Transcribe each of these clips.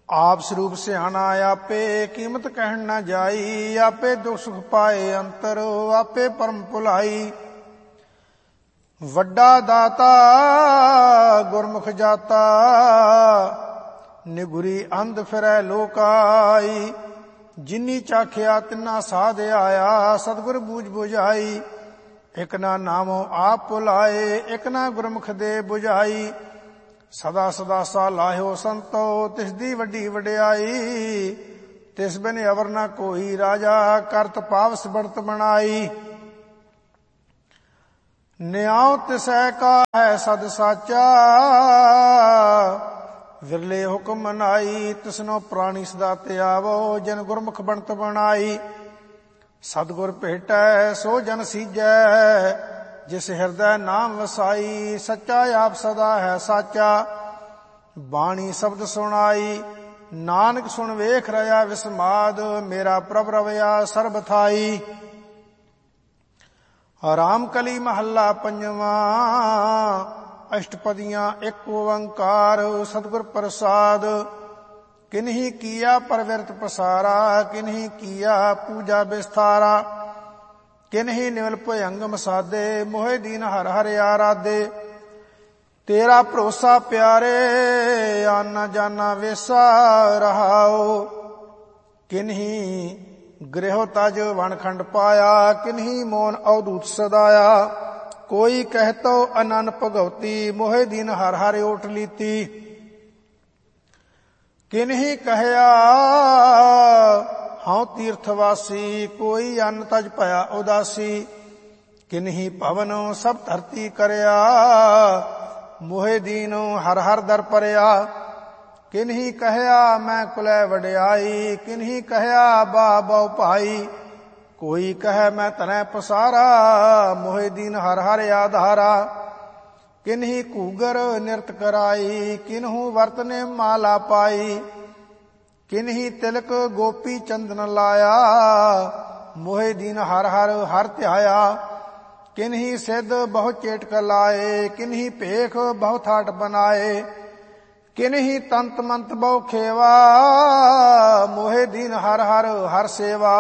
ਆਪ ਸਰੂਪ ਸਿਆਣਾ ਆਪੇ, ਕੀਮਤ ਕਹਿਣ ਨਾ ਜਾਈ। ਆਪੇ ਦੁਖ ਸੁਖ ਪਾਏ ਅੰਤਰ, ਆਪੇ ਪਰਮ ਭੁਲਾਈ। ਵੱਡਾ ਦਾਤਾ ਗੁਰਮੁਖ ਜਾਤਾ, ਨਿਗੁਰੀ ਅੰਧ ਫਿਰੈ ਲੋਕਾਈ। ਜਿਨੀ ਚਾਖਿਆ ਤਿਨਾ ਸਾਧ ਆਇਆ, ਸਤਿਗੁਰ ਬੂਝ ਬੁਝਾਈ। ਇਕ ਨਾ ਨਾਮੋ ਆਪ ਭੁਲਾਏ, ਇਕ ਨਾ ਗੁਰਮੁਖ ਦੇ ਬੁਝਾਈ। ਸਦਾ ਸਦਾ ਸਾ ਲਾਹਿਓ ਸੰਤੋ, ਤਿਸ ਦੀ ਵੱਡੀ ਵਡਿਆਈ। ਤਿਸ ਬਿਨ ਅਵਰ ਨਾ ਕੋਈ ਰਾਜਾ, ਕਰਤ ਪਾਵਸ ਬਣਤ ਬਣਾਈ। ਨਿਆਉ ਤਿਸੈ ਕਾ ਹੈ ਸਦ ਸਾਚਾ, ਵਿਰਲੇ ਹੁਕਮ ਮਨਾਈ। ਤਿਸਨੋ ਪ੍ਰਾਣੀ ਸਦਾ ਧਿਆਵੋ, ਜਿਨ ਗੁਰਮੁਖ ਬਣਤ ਬਣਾਈ। ਸਤਿਗੁਰ ਭੇਟੈ ਸੋ ਜਨ ਸੀਜੈ, ਜਿਸ ਹਿਰਦੈ ਨਾਮ ਵਸਾਈ। ਸੱਚਾ ਆਪ ਸਦਾ ਹੈ ਸਾਚਾ, ਬਾਣੀ ਸ਼ਬਦ ਸੁਣਾਈ। ਨਾਨਕ ਸੁਣ ਵੇਖ ਰਿਹਾ ਵਿਸਮਾਦ, ਮੇਰਾ ਪ੍ਰਭ ਰਵਿਆ ਸਰਬ ਥਾਈ। ਰਾਮ ਕਲੀ ਮਹੱਲਾ ਪੰਜਵਾਂ, ਅਸ਼ਟਪਦੀਆਂ ਇੱਕ ਓੰਕਾਰ। ਸਤਿਗੁਰ ਪ੍ਰਸਾਦ ਕਿਨਹੀ ਕੀਆ ਪਰਵਿਰਤ ਪਸਾਰਾ, ਕਿਨਹੀ ਕੀਆ ਪੂਜਾ ਵਿਸਥਾਰਾ। ਕਿਨਹੀ ਨਿਵਲ ਭੁਯੰਗਮ ਸਾਧੇ, ਮੋਹਿ ਦੀਨ ਹਰ ਹਰ ਆਰਾਧੇ। ਤੇਰਾ ਭਰੋਸਾ ਪਿਆਰੇ, ਆਨਾ ਜਾਨਾ ਵੇਸਾ ਰਹਾਓ। ਕਿਨਹੀ ਗ੍ਰਹਿ ਤਜ ਵਣਖੰਡ ਪਾਇਆ, ਕਿਨਹੀ ਮੋਨ ਅਵਧੂਤ ਸਦਾਇਆ। ਕੋਈ ਕਹਿਤੋ ਅਨੰਨ ਭਗਉਤੀ, ਮੋਹਿ ਦੀਨ ਹਰ ਹਰ ਓਟ ਲੀਤੀ। ਕਿਨਹੀ ਕਹਿਆ ਹਉ ਤੀਰਥਵਾਸੀ, ਕੋਈ ਅੰਨ ਤਜ ਭਇਆ ਉਦਾਸੀ। ਕਿਨਹੀ ਭਵਨ ਸਭ ਧਰਤੀ ਕਰਿਆ, ਮੋਹਿ ਦੀਨ ਹਰ ਹਰ ਦਰ ਪਰਿਆ। ਕਿਨਹੀ ਕਹਿਆ ਮੈਂ ਕੁਲੈ ਵਡਿਆਈ, ਕਿਨਹੀ ਕਹਿਆ ਬਾ ਬਹੁ ਭਾਈ। ਕੋਈ ਕਹੈ ਮੈਂ ਧਨੈ ਪਸਾਰਾ, ਮੋਹਿ ਦੀਨ ਹਰ ਹਰ ਆਧਾਰਾ। ਕਿਨਹੀ ਘੂਗਰ ਨਿਰਤ ਕਰਾਈ, ਕਿਨਹੂ ਵਰਤਨੇ ਮਾਲਾ ਪਾਈ। ਕਿਨਹੀ ਤਿਲਕ ਗੋਪੀ ਚੰਦਨ ਲਾਇਆ, ਮੋਹਿ ਦੀਨ ਹਰ ਹਰ ਹਰ ਧਿਆਇਆ। ਕਿਨਹੀ ਸਿੱਧ ਬਹੁ ਚੇਟਕ ਲਾਏ, ਕਿਨਹੀ ਭੇਖ ਬਹੁ ਥਾਟ ਬਨਾਏ। ਕਿਨਹੀ ਤੰਤ ਮੰਤ ਬਹੁ ਖੇਵਾ, ਮੋਹਿ ਦੀਨ ਹਰ ਹਰ ਹਰ ਸੇਵਾ।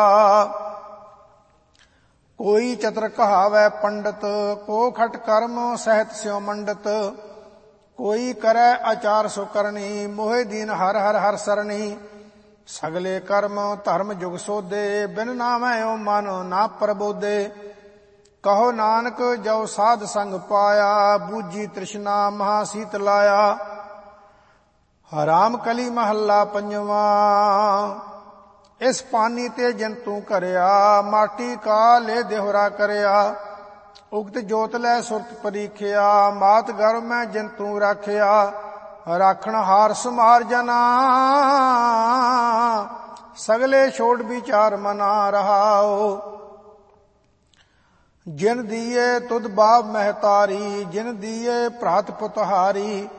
ਕੋਈ ਚਤਰ ਕਹਾਵੈ ਪੰਡਤ, ਕੋ ਖਟ ਕਰਮ ਸਹਿਤ ਸਿਉ ਮੰਡਤ। ਕੋਈ ਕਰੈ ਆਚਾਰ ਸੋ ਕਰਨੀ, ਮੋਹਿ ਦੀਨ ਹਰ ਹਰ ਹਰ ਸਰਣੀ। ਸਗਲੇ ਕਰਮ ਧਰਮ ਜੁਗ ਸੋਧੇ, ਬਿਨ ਨਾਮੈ ਓ ਮਨ ਨਾ ਪ੍ਰਬੋਧੇ। ਕਹੋ ਨਾਨਕ ਜੋ ਸਾਧ ਸੰਗ ਪਾਇਆ, ਬੂਝੀ ਤ੍ਰਿਸ਼ਨਾ ਮਹਾ ਸੀਤ ਲਾਇਆ। ਰਾਮ ਕਲੀ ਮਹੱਲਾ ਪੰਜਵਾਂ, ਇਸ ਪਾਨੀ ਤੇ ਜੰਤੂ ਕਰਿਆ, ਮਾਟੀ ਕਾ ਲੈ ਦੇਹੁਰਾ ਕਰਿਆ। ਉਗਤ ਜੋਤ ਲੈ ਸੁਰਤ ਪਰੀਖਿਆ, ਮਾਤ ਗਰਭ ਮੈਂ ਜੰਤੂ ਰਾਖਿਆ। ਰਾਖਣ ਹਾਰ ਸਮਾਰ ਜਨਾ, ਸਗਲੇ ਛੋੜ ਵਿਚਾਰ ਮਨਾ ਰਹਾਓ। ਜਿਨ ਦੀਏ ਤੁਧ ਬਾਪ ਮਹਿਤਾਰੀ, ਜਿਨ ਦੀਏ ਭਰਾਤ ਪੁਤਹਾਰੀ।